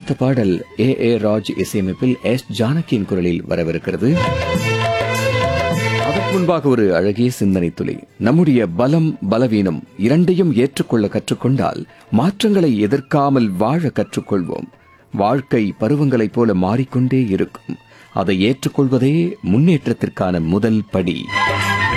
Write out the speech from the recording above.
அடுத்த பாடல் ஏ ராஜ் இசையமைப்பில் எஸ் ஜானகியின் குரலில் வரவிருக்கிறது. அதற்கு முன்பாக ஒரு அழகிய சிந்தனை துளி. நம்முடைய பலம் பலவீனம் இரண்டையும் ஏற்றுக்கொள்ள கற்றுக்கொண்டால் மாற்றங்களை எதிர்க்காமல் வாழ கற்றுக்கொள்வோம். வாழ்க்கை பருவங்களைப் போல மாறிக்கொண்டே இருக்கும். அதை ஏற்றுக்கொள்வதே முன்னேற்றத்திற்கான முதல் படி.